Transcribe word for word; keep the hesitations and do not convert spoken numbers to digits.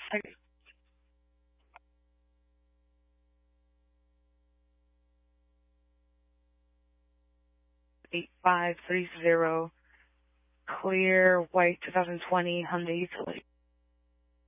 Okay. eight five three zero, clear white twenty twenty Hyundai Utility.